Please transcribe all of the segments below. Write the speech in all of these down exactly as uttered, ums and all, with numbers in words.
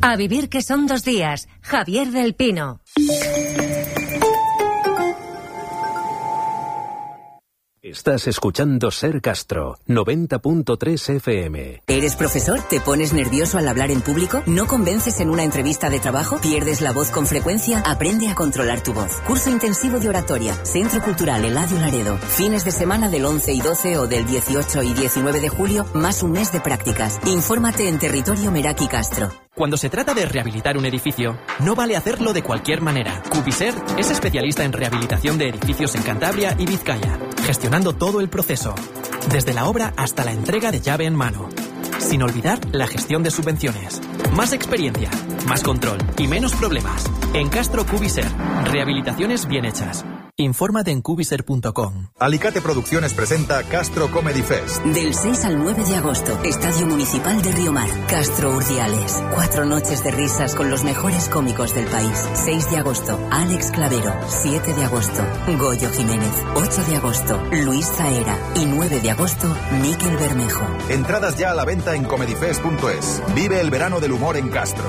A vivir que son dos días. Javier del Pino. Estás escuchando Ser Castro, noventa punto tres F M. ¿Eres profesor? ¿Te pones nervioso al hablar en público? ¿No convences en una entrevista de trabajo? ¿Pierdes la voz con frecuencia? Aprende a controlar tu voz. Curso intensivo de oratoria. Centro Cultural Eladio Laredo. Fines de semana del once y doce o del dieciocho y diecinueve de julio, más un mes de prácticas. Infórmate en Territorio Meraki Castro. Cuando se trata de rehabilitar un edificio, no vale hacerlo de cualquier manera. Cubiser es especialista en rehabilitación de edificios en Cantabria y Vizcaya, gestionando todo el proceso, desde la obra hasta la entrega de llave en mano. Sin olvidar la gestión de subvenciones. Más experiencia, más control y menos problemas. En Castro Cubiser, rehabilitaciones bien hechas. Infórmate en cubiser punto com. Alicate Producciones presenta Castro Comedy Fest. Del seis al nueve de agosto, Estadio Municipal de Riomar. Castro Urdiales. Cuatro noches de risas con los mejores cómicos del país. seis de agosto, Alex Clavero. siete de agosto, Goyo Jiménez. ocho de agosto, Luis Zaera. Y nueve de agosto, Miquel Bermejo. Entradas ya a la venta en comedyfest punto es. Vive el verano del humor en Castro.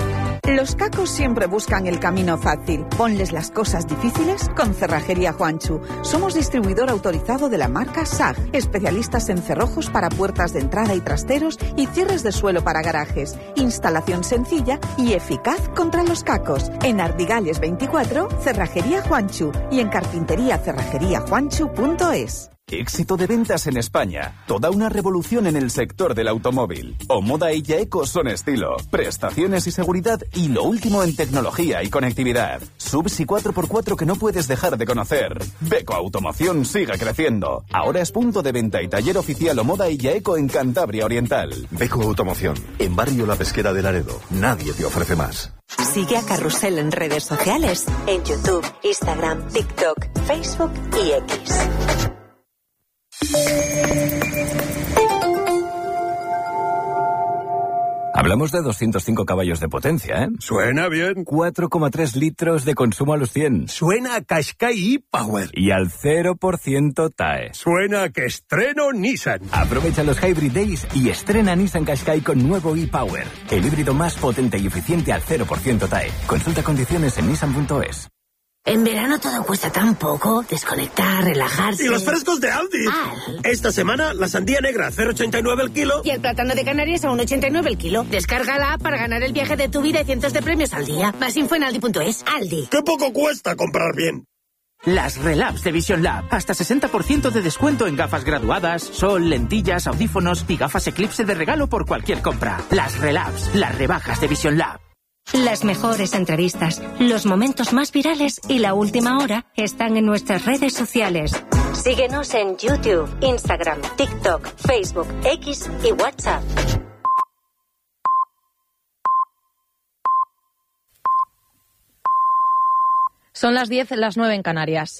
Los cacos siempre buscan el camino fácil. Ponles las cosas difíciles con Cerrajería Juanchu. Somos distribuidor autorizado de la marca S A G, especialistas en cerrojos para puertas de entrada y trasteros y cierres de suelo para garajes. Instalación sencilla y eficaz contra los cacos. En Ardigales veinticuatro, Cerrajería Juanchu, y en carpintería cerrajería juanchu punto es. Éxito de ventas en España. Toda una revolución en el sector del automóvil. Omoda y Yaeco son estilo, prestaciones y seguridad y lo último en tecnología y conectividad. Subs y cuatro por cuatro que no puedes dejar de conocer. Beko Automoción sigue creciendo. Ahora es punto de venta y taller oficial Omoda y Yaeco en Cantabria Oriental. Beko Automoción, en Barrio La Pesquera de Laredo. Nadie te ofrece más. Sigue a Carrusel en redes sociales, en YouTube, Instagram, TikTok, Facebook y X. Hablamos de doscientos cinco caballos de potencia, ¿eh? Suena bien. cuatro coma tres litros de consumo a los cien. Suena a Qashqai e-Power. Y al cero por ciento T A E. Suena a que estreno Nissan. Aprovecha los Hybrid Days y estrena Nissan Qashqai con nuevo e-Power. El híbrido más potente y eficiente al cero por ciento T A E. Consulta condiciones en nissan punto es. En verano todo cuesta tan poco. Desconectar, relajarse. Y los frescos de Aldi. Al. Esta semana la sandía negra cero coma ochenta y nueve el kilo. Y el plátano de Canarias a uno coma ochenta y nueve el kilo. Descarga la app para ganar el viaje de tu vida y cientos de premios al día. Más info en aldi punto es. Aldi. ¡Qué poco cuesta comprar bien! Las Relabs de Vision Lab. Hasta sesenta por ciento de descuento en gafas graduadas, sol, lentillas, audífonos y gafas Eclipse de regalo por cualquier compra. Las Relabs, las rebajas de Vision Lab. Las mejores entrevistas, los momentos más virales y la última hora están en nuestras redes sociales. Síguenos en YouTube, Instagram, TikTok, Facebook, X y WhatsApp. Son las diez, las nueve en Canarias.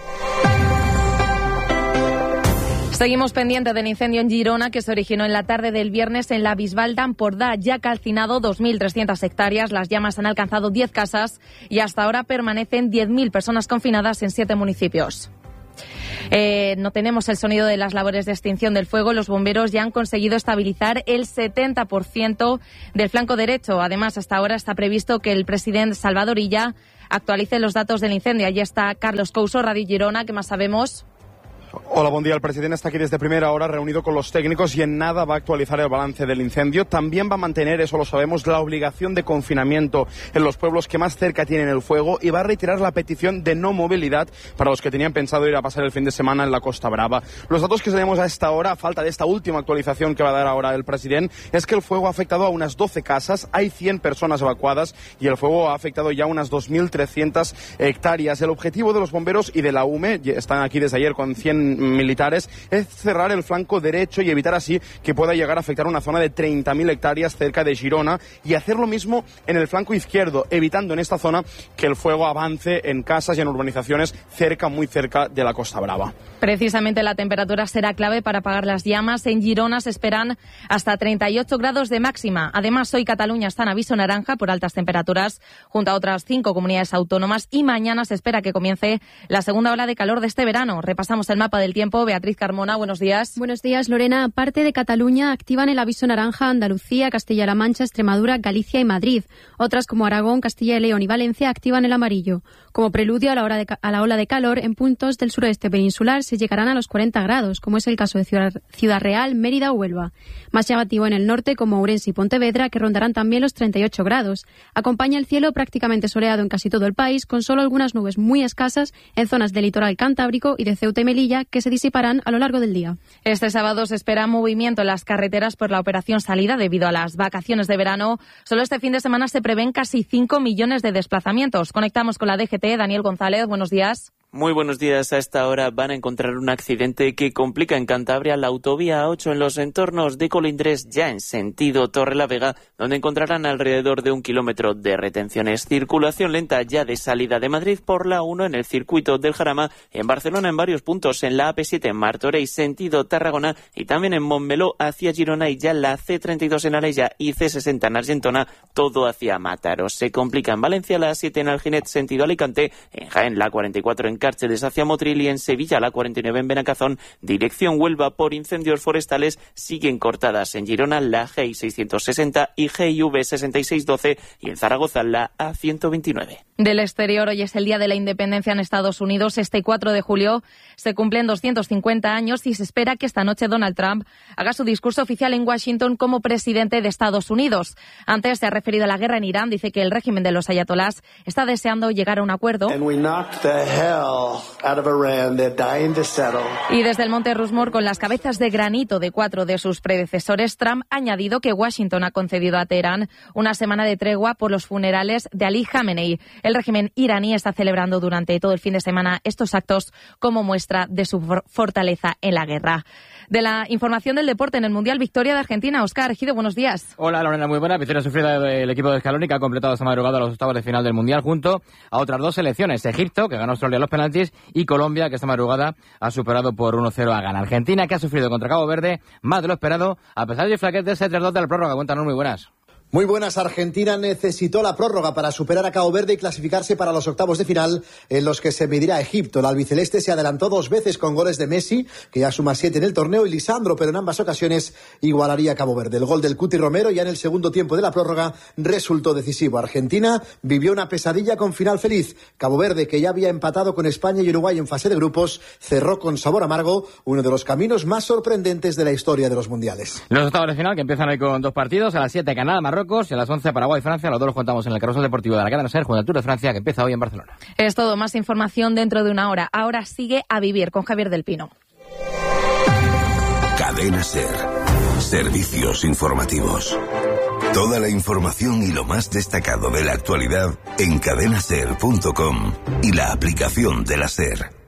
Seguimos pendiente del incendio en Girona que se originó en la tarde del viernes en la Bisbal d'Empordà. Ya ha calcinado dos mil trescientas hectáreas, las llamas han alcanzado diez casas y hasta ahora permanecen diez mil personas confinadas en siete municipios. Eh, no tenemos el sonido de las labores de extinción del fuego. Los bomberos ya han conseguido estabilizar el setenta por ciento del flanco derecho. Además, hasta ahora está previsto que el presidente Salvador Illa actualice los datos del incendio. Allí está Carlos Couso, Radio Girona. ¿Qué más sabemos? Hola, buen día. El presidente está aquí desde primera hora reunido con los técnicos y en nada va a actualizar el balance del incendio. También va a mantener, eso lo sabemos, la obligación de confinamiento en los pueblos que más cerca tienen el fuego y va a retirar la petición de no movilidad para los que tenían pensado ir a pasar el fin de semana en la Costa Brava. Los datos que tenemos a esta hora, a falta de esta última actualización que va a dar ahora el presidente, es que el fuego ha afectado a unas doce casas, hay cien personas evacuadas y el fuego ha afectado ya unas dos mil trescientas hectáreas. El objetivo de los bomberos y de la U M E, están aquí desde ayer con cien militares, es cerrar el flanco derecho y evitar así que pueda llegar a afectar una zona de treinta mil hectáreas cerca de Girona y hacer lo mismo en el flanco izquierdo, evitando en esta zona que el fuego avance en casas y en urbanizaciones cerca, muy cerca de la Costa Brava. Precisamente la temperatura será clave para apagar las llamas. En Girona se esperan hasta treinta y ocho grados de máxima. Además, hoy Cataluña está en aviso naranja por altas temperaturas junto a otras cinco comunidades autónomas y mañana se espera que comience la segunda ola de calor de este verano. Repasamos el mapa mapa del tiempo. Beatriz Carmona, buenos días. Buenos días, Lorena. Parte de Cataluña activan el aviso naranja Andalucía, Castilla-La Mancha, Extremadura, Galicia y Madrid. Otras como Aragón, Castilla y León y Valencia activan el amarillo. Como preludio a la, hora de, a la ola de calor, en puntos del suroeste peninsular se llegarán a los cuarenta grados, como es el caso de Ciudad, Ciudad Real, Mérida o Huelva. Más llamativo en el norte, como Ourense y Pontevedra, que rondarán también los treinta y ocho grados. Acompaña el cielo prácticamente soleado en casi todo el país, con solo algunas nubes muy escasas en zonas del litoral cantábrico y de Ceuta y Melilla, que se disiparán a lo largo del día. Este sábado se espera movimiento en las carreteras por la operación salida debido a las vacaciones de verano. Solo este fin de semana se prevén casi cinco millones de desplazamientos. Conectamos con la D G T. Daniel González, buenos días. Muy buenos días. A esta hora van a encontrar un accidente que complica en Cantabria la autovía A ocho en los entornos de Colindres, ya en sentido Torrelavega, donde encontrarán alrededor de un kilómetro de retenciones. Circulación lenta ya de salida de Madrid por la uno en el circuito del Jarama, en Barcelona en varios puntos, en la A P siete en Martorell, sentido Tarragona, y también en Montmeló hacia Girona, y ya la C treinta y dos en Alella y C sesenta en Argentona, todo hacia Mataró. Se complica en Valencia la A siete en Alginet, sentido Alicante, en Jaén la cuarenta y cuatro en Cárceles hacia Motril y en Sevilla la cuarenta y nueve en Benacazón, dirección Huelva por incendios forestales. Siguen cortadas en Girona la G I seiscientos sesenta y G I V sesenta y seis doce y en Zaragoza la A ciento veintinueve. Del exterior, hoy es el Día de la Independencia en Estados Unidos. Este cuatro de julio se cumplen doscientos cincuenta años y se espera que esta noche Donald Trump haga su discurso oficial en Washington como presidente de Estados Unidos. Antes se ha referido a la guerra en Irán. Dice que el régimen de los ayatolás está deseando llegar a un acuerdo. Y desde el Monte Rushmore, con las cabezas de granito de cuatro de sus predecesores, Trump ha añadido que Washington ha concedido a Teherán una semana de tregua por los funerales de Ali Khamenei. El régimen iraní está celebrando durante todo el fin de semana estos actos como muestra de su fortaleza en la guerra. De la información del deporte en el Mundial, victoria de Argentina. Óscar Ejido, buenos días. Hola, Lorena, muy buena. Victoria sufrida del equipo de Scaloni, que ha completado esta madrugada los octavos de final del Mundial, junto a otras dos selecciones. Egipto, que ganó a Australia los penaltis, y Colombia, que esta madrugada ha superado por uno cero a Ghana. Argentina, que ha sufrido contra Cabo Verde más de lo esperado, a pesar de flaquez de ese tres dos de la prórroga. Cuéntanos, muy buenas. Muy buenas. Argentina necesitó la prórroga para superar a Cabo Verde y clasificarse para los octavos de final, en los que se medirá a Egipto. El albiceleste se adelantó dos veces con goles de Messi, que ya suma siete en el torneo, y Lisandro, pero en ambas ocasiones igualaría a Cabo Verde. El gol del Cuti Romero ya en el segundo tiempo de la prórroga resultó decisivo. Argentina vivió una pesadilla con final feliz. Cabo Verde, que ya había empatado con España y Uruguay en fase de grupos, cerró con sabor amargo uno de los caminos más sorprendentes de la historia de los mundiales. Los octavos de final, que empiezan hoy con dos partidos: a las siete Canadá, Marruecos, y a las once Paraguay, Francia. Los dos los contamos en el Carrusel Deportivo de la cadena SER, junto al Tour de Francia, que empieza hoy en Barcelona. Es todo. Más información dentro de una hora. Ahora sigue A Vivir con Javier del Pino. Cadena SER. Servicios informativos. Toda la información y lo más destacado de la actualidad en cadena ser punto com y la aplicación de la SER.